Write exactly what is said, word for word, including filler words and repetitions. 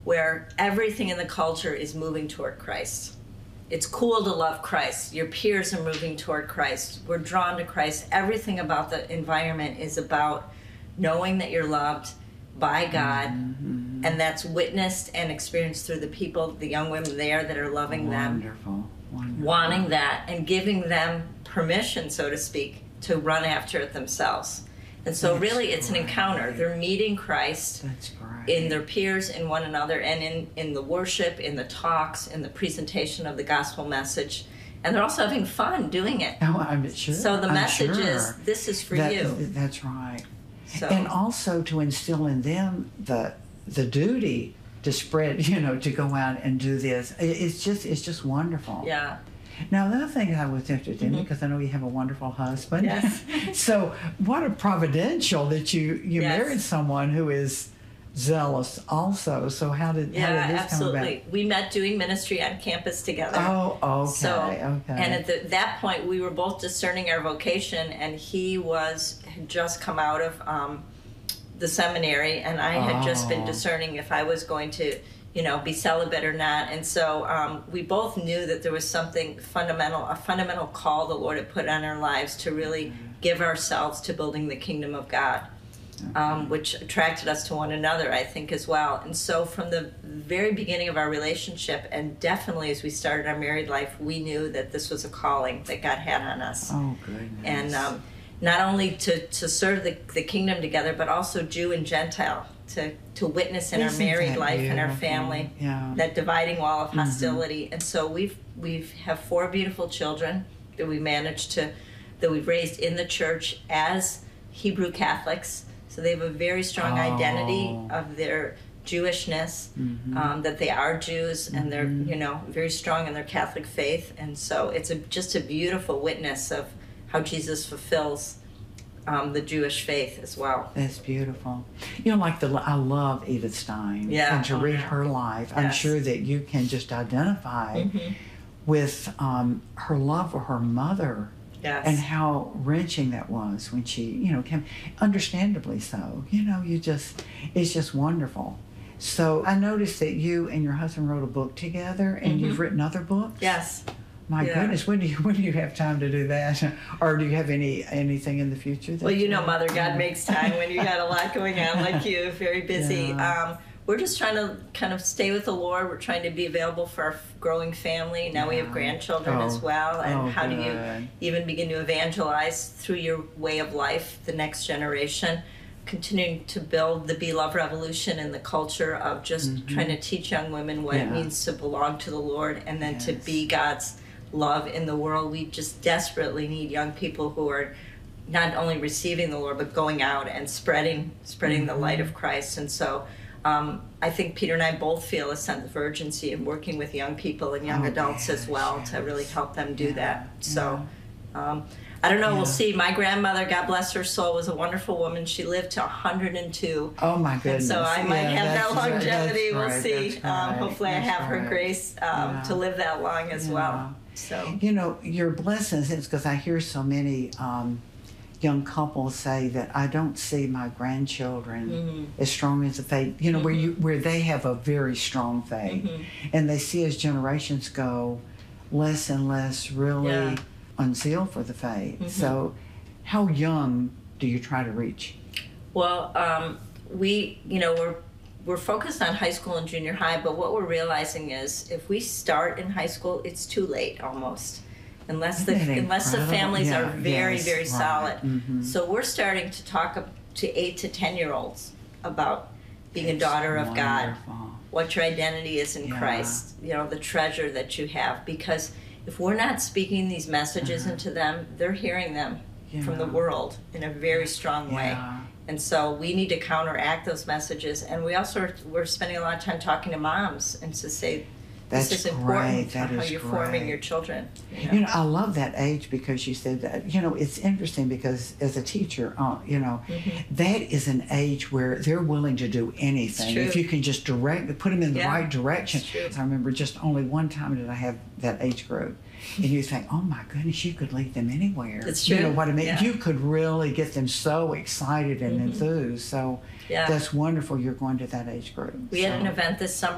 where everything in the culture is moving toward Christ. It's cool to love Christ. Your peers are moving toward Christ. We're drawn to Christ. Everything about the environment is about knowing that you're loved by God, mm-hmm. and that's witnessed and experienced through the people, the young women there that are loving Wonderful. them, Wonderful. wanting that, and giving them permission, so to speak, to run after it themselves. And so That's really it's great. an encounter. They're meeting Christ That's great. in their peers, in one another, and in, in the worship, in the talks, in the presentation of the gospel message. And they're also having fun doing it. Oh, I'm sure. So the I'm message sure. is, this is for that, you. That's right. So, And also to instill in them the the duty to spread, you know, to go out and do this. It- It's just it's just wonderful. yeah. Now, the other thing I was interested in, Mhm. because I know you have a wonderful husband. Yes. So, what a providential that you you Yes. married someone who is zealous also. So, how did Yeah, how did this come absolutely. about? We met doing ministry on campus together. Oh, okay, So, okay. and at the, that point, we were both discerning our vocation, and he was had just come out of um, the seminary, and I had just been Oh. discerning if I was going to, you know, be celibate or not. And so um, we both knew that there was something fundamental, a fundamental call the Lord had put on our lives to really give ourselves to building the kingdom of God. Um, which attracted us to one another, I think, as well. And so from the very beginning of our relationship, and definitely as we started our married life, we knew that this was a calling that God had on us. Oh, goodness. And um, not only to, to serve the, the kingdom together, but also Jew and Gentile, to, to witness in our Isn't married that life and our beautiful? family, Yeah. that dividing wall of Mm-hmm. hostility. And so we've we've have four beautiful children that we managed to, that we've raised in the church as Hebrew Catholics. So they have a very strong Oh. identity of their Jewishness, Mhm. um, that they are Jews, and they're, Mhm. you know, very strong in their Catholic faith. And so it's a, just a beautiful witness of how Jesus fulfills um, the Jewish faith as well. That's beautiful. You know, like the I love Edith Stein. Yeah. And to Oh, read yeah. her life, I'm Yes. sure that you can just identify Mhm. with um, her love for her mother. Yes. And how wrenching that was when she, you know, came, understandably so. You know, you just, it's just wonderful. So I noticed that you and your husband wrote a book together, and Mhm. you've written other books. Yes. My Yeah. goodness, when do you when do you have time to do that, or do you have any anything in the future? That Well, you know, you- Mother, God makes time when you got a lot going on like you, very busy. Yeah. Um, we're just trying to kind of stay with the Lord. We're trying to be available for our growing family. Now we have Yeah. grandchildren Oh. as well. And Oh, how do you good. even begin to evangelize through your way of life, the next generation? Continuing to build the Be Love revolution in the culture of just Mhm. trying to teach young women what it Yeah. means to belong to the Lord, and then to Yes. be God's love in the world. We just desperately need young people who are not only receiving the Lord, but going out and spreading spreading the light of Christ. And so um, I think Peter and I both feel a sense of urgency in working with young people and young Oh, adults as yes, well yes. to really help them do Yeah, that. So um, I don't know, Yeah. we'll see. My grandmother, God bless her soul, was a wonderful woman. She lived to one hundred two. Oh my And goodness! so I might Yeah, have that that's- longevity. that's We'll right, see. that's Um, right, hopefully I that's have her right. grace um, Yeah. to live that long as Yeah. well. So You know, your blessings is because I hear so many um, young couples say that I don't see my grandchildren Mhm. as strong as the faith. You know, where you where they have a very strong faith, Mhm. and they see as generations go, less and less really Yeah. unsealed for the faith. Mhm. So, how young do you try to reach? Well, um, we, you know, we're we're focused on high school and junior high, but what we're realizing is if we start in high school, it's too late almost, unless the Isn't that unless the incredible? families Yeah, are very yes, very right. solid. Mhm. So we're starting to talk up to eight to ten year olds about being a It's daughter of God, wonderful. what your identity is in Yeah. Christ, you know, the treasure that you have. Because if we're not speaking these messages Uh-huh. into them, they're hearing them from the Yeah. world in a very strong way. Yeah. And so we need to counteract those messages. And we also are, we're spending a lot of time talking to moms and to say, this That's is important great. for That how is you're forming great. your children. You know? You know, I love that age because you said that. You know, it's interesting because as a teacher, uh, you know, Mhm. that is an age where they're willing to do anything. true. If you can just direct, put them in the Yeah, right direction. it's true. I remember just only one time did I have that age group. And you think, oh my goodness, you could lead them anywhere. It's You true. know what I mean? Yeah. You could really get them so excited and Mhm. enthused. So Yeah. that's wonderful you're going to that age group. We had an So- event this summer